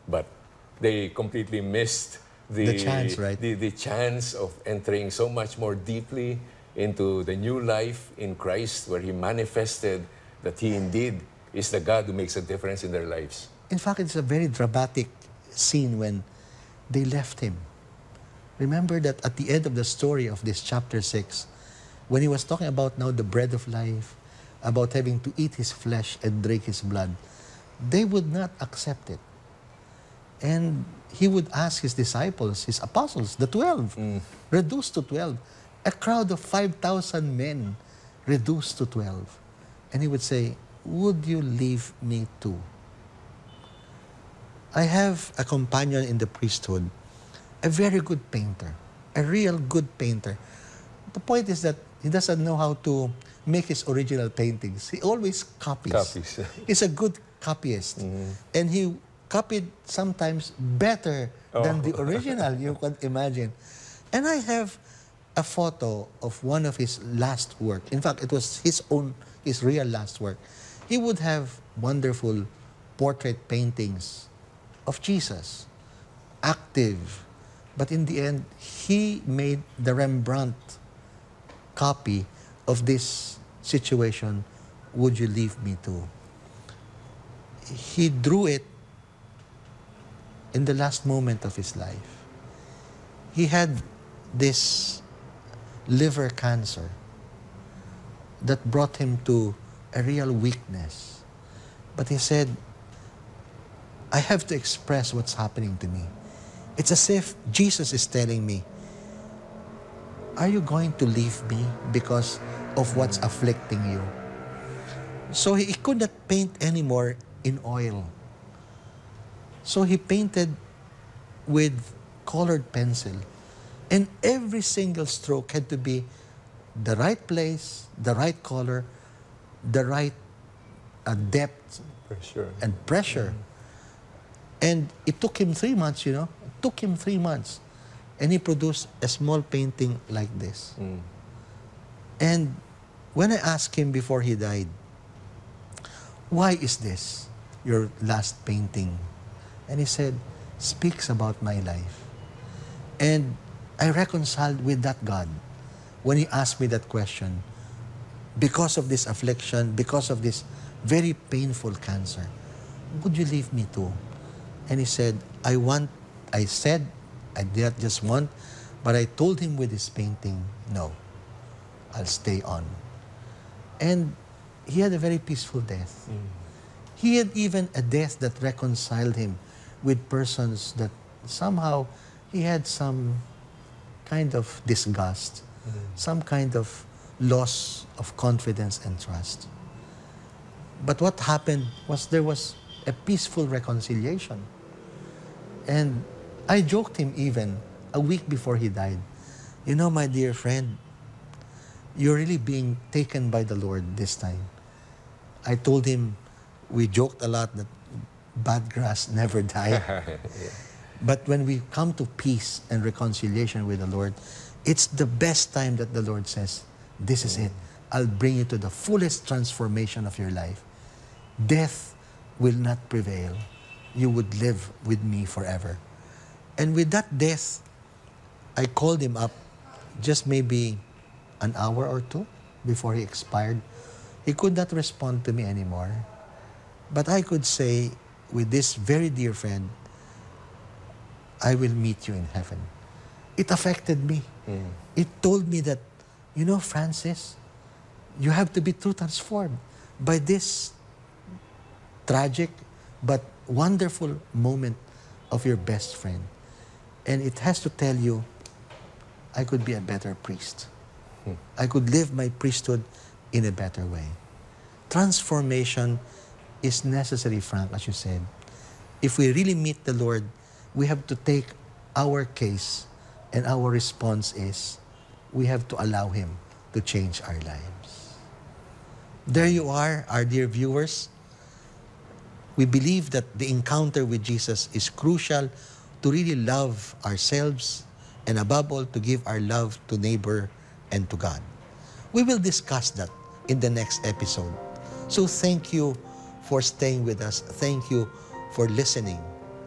but they completely missed The chance, right? the chance of entering so much more deeply into the new life in Christ, where He manifested that He indeed is the God who makes a difference in their lives. In fact, it's a very dramatic scene when they left him. Remember that at the end of the story of this chapter 6, when he was talking about now the bread of life, about having to eat his flesh and drink his blood, they would not accept it. And he would ask his disciples, his apostles, the 12, reduced to 12, a crowd of 5,000 men reduced to 12. And he would say, would you leave me too? I have a companion in the priesthood, a very good painter, a real good painter. The point is that he doesn't know how to make his original paintings. He always copies. He's a good copyist. And he copied sometimes better than the original, you can imagine. And I have a photo of one of his last work. In fact, it was his real last work. He would have wonderful portrait paintings of Jesus, active. But in the end, he made the Rembrandt copy of this situation, would you leave me too? He drew it in the last moment of his life. He had this liver cancer that brought him to a real weakness. But he said, I have to express what's happening to me. It's as if Jesus is telling me, are you going to leave me because of what's afflicting you? So he could not paint anymore in oil. So he painted with colored pencil. And every single stroke had to be the right place, the right color, the right depth and pressure. And it took him 3 months, you know. It took him 3 months. And he produced a small painting like this. And when I asked him before he died, why is this your last painting? And he said, speaks about my life. And I reconciled with that God when he asked me that question. Because of this affliction, because of this very painful cancer, would you leave me too? And he said, I said, I did not just want, but I told him with his painting, no, I'll stay on. And he had a very peaceful death. He had even a death that reconciled him with persons that somehow he had some kind of disgust, some kind of loss of confidence and trust. But what happened was there was a peaceful reconciliation. And I joked him even a week before he died. You know, my dear friend, you're really being taken by the Lord this time. I told him, we joked a lot that bad grass never dies. But when we come to peace and reconciliation with the Lord, it's the best time that the Lord says, this is it. I'll bring you to the fullest transformation of your life. Death will not prevail. You would live with me forever. And with that death, I called him up just maybe an hour or two before he expired. He could not respond to me anymore. But I could say, with this very dear friend, I will meet you in heaven. It affected me. It told me that, you know, Francis, you have to be too transformed by this tragic but wonderful moment of your best friend. And it has to tell you, I could be a better priest. I could live my priesthood in a better way. Transformation is necessary, Frank, as you said. If we really meet the Lord, we have to take our case, and our response is, we have to allow Him to change our lives. There you are, our dear viewers. We believe that the encounter with Jesus is crucial to really love ourselves and above all to give our love to neighbor and to God. We will discuss that in the next episode. So thank you for staying with us. Thank you for listening.